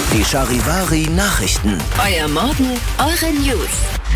Die Charivari Nachrichten. Euer Morgen, eure News.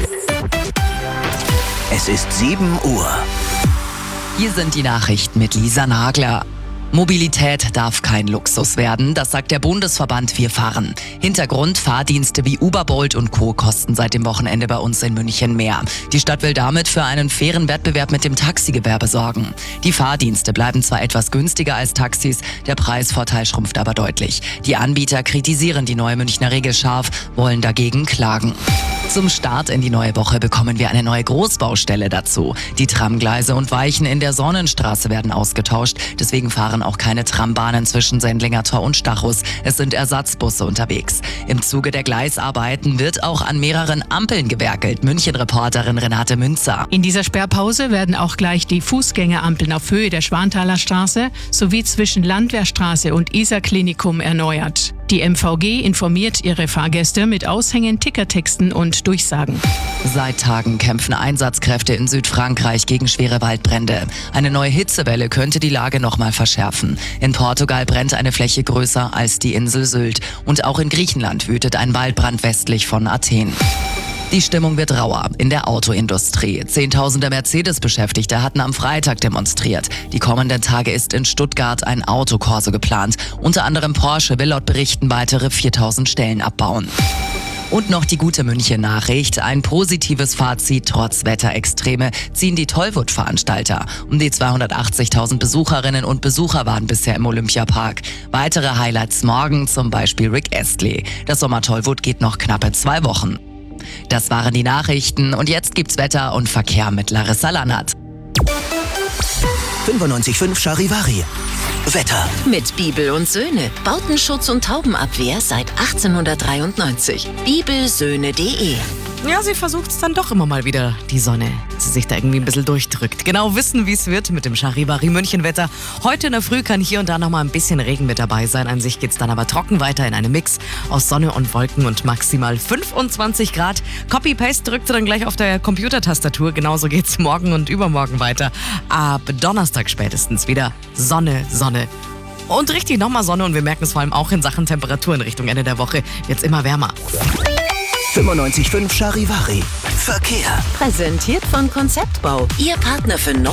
Es ist 7 Uhr. Hier sind die Nachrichten mit Lisa Nagler. Mobilität darf kein Luxus werden, das sagt der Bundesverband Wir fahren. Hintergrund: Fahrdienste wie Uber, Bolt und Co. kosten seit dem Wochenende bei uns in München mehr. Die Stadt will damit für einen fairen Wettbewerb mit dem Taxigewerbe sorgen. Die Fahrdienste bleiben zwar etwas günstiger als Taxis, der Preisvorteil schrumpft aber deutlich. Die Anbieter kritisieren die neue Münchner Regel scharf, wollen dagegen klagen. Zum Start in die neue Woche bekommen wir eine neue Großbaustelle dazu. Die Tramgleise und Weichen in der Sonnenstraße werden ausgetauscht. Deswegen fahren auch keine Trambahnen zwischen Sendlinger Tor und Stachus. Es sind Ersatzbusse unterwegs. Im Zuge der Gleisarbeiten wird auch an mehreren Ampeln gewerkelt. München-Reporterin Renate Münzer. In dieser Sperrpause werden auch gleich die Fußgängerampeln auf Höhe der Schwanthaler Straße sowie zwischen Landwehrstraße und Isar-Klinikum erneuert. Die MVG informiert ihre Fahrgäste mit Aushängen, Tickertexten und Durchsagen. Seit Tagen kämpfen Einsatzkräfte in Südfrankreich gegen schwere Waldbrände. Eine neue Hitzewelle könnte die Lage nochmal verschärfen. In Portugal brennt eine Fläche größer als die Insel Sylt. Und auch in Griechenland wütet ein Waldbrand westlich von Athen. Die Stimmung wird rauer in der Autoindustrie. Zehntausende Mercedes-Beschäftigte hatten am Freitag demonstriert. Die kommenden Tage ist in Stuttgart ein Autokorso geplant. Unter anderem Porsche will laut Berichten weitere 4000 Stellen abbauen. Und noch die gute München-Nachricht. Ein positives Fazit trotz Wetterextreme ziehen die Tollwood-Veranstalter. Um die 280.000 Besucherinnen und Besucher waren bisher im Olympiapark. Weitere Highlights morgen, zum Beispiel Rick Astley. Das Sommer-Tollwood geht noch knappe 2 Wochen. Das waren die Nachrichten und jetzt gibt's Wetter und Verkehr mit Larissa Lannert. 95.5 Charivari. Wetter. Mit Bibel und Söhne. Bautenschutz und Taubenabwehr seit 1893. bibelsöhne.de. Ja, sie versucht es dann doch immer mal wieder, die Sonne, dass sie sich da irgendwie ein bisschen durchdrückt. Genau wissen, wie es wird mit dem Charivari München-Wetter. Heute in der Früh kann hier und da noch mal ein bisschen Regen mit dabei sein. An sich geht's dann aber trocken weiter in einem Mix aus Sonne und Wolken und maximal 25 Grad. Copy-Paste drückt sie dann gleich auf der Computertastatur. Genauso geht's morgen und übermorgen weiter. Ab Donnerstag spätestens wieder Sonne, Sonne. Und richtig nochmal Sonne und wir merken es vor allem auch in Sachen Temperatur in Richtung Ende der Woche. Wird's immer wärmer. 95.5 Charivari. Verkehr. Präsentiert von Konzeptbau. Ihr Partner für